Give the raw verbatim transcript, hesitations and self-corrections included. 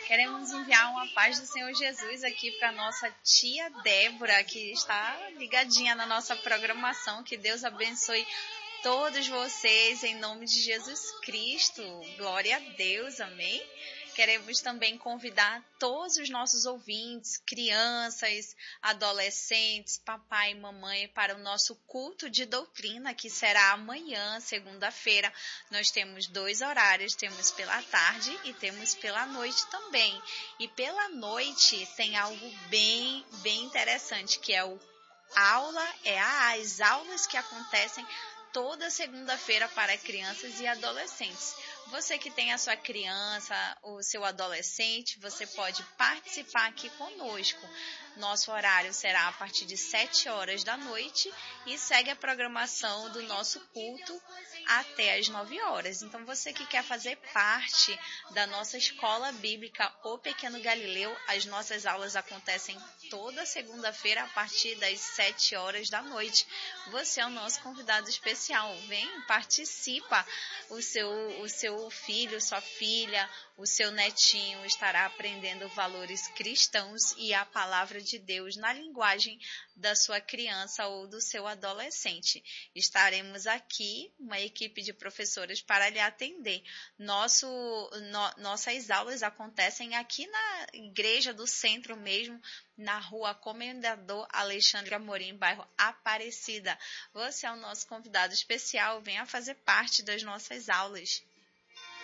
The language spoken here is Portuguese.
Queremos enviar uma paz do Senhor Jesus aqui para nossa tia Débora, que está ligadinha na nossa programação. Que Deus abençoe todos vocês em nome de Jesus Cristo. Glória a Deus, amém? Queremos também convidar todos os nossos ouvintes, crianças, adolescentes, papai e mamãe, para o nosso culto de doutrina, que será amanhã, segunda-feira. Nós temos dois horários, temos pela tarde e temos pela noite também. E pela noite tem algo bem, bem interessante, que é o aula, é as aulas que acontecem toda segunda-feira para crianças e adolescentes. Você que tem a sua criança, o seu adolescente, você pode participar aqui conosco. Nosso horário será a partir de sete horas da noite e segue a programação do nosso culto até as nove horas. Então, você que quer fazer parte da nossa escola bíblica, O Pequeno Galileu, as nossas aulas acontecem toda segunda-feira a partir das sete horas da noite. Você é o nosso convidado especial. Vem, participa. O seu, o seu filho, sua filha, o seu netinho estará aprendendo valores cristãos e a palavra de Deus na linguagem da sua criança ou do seu adolescente. Estaremos aqui, uma equipe de professores, para lhe atender. Nosso, no, nossas aulas acontecem aqui na igreja do centro mesmo, na rua Comendador Alexandre Amorim, bairro Aparecida. Você é o nosso convidado especial, venha fazer parte das nossas aulas.